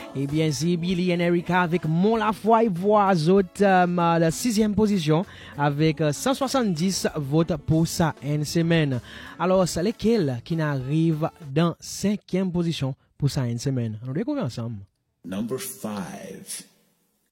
Eh bien, c'est Billy and Erica avec Mon La Foi et Voix autres, la 6e position avec 170 votes pour ça une semaine. Alors, c'est lesquels qui n'arrivent dans 5e position pour ça une semaine? On découvre ensemble. Number 5.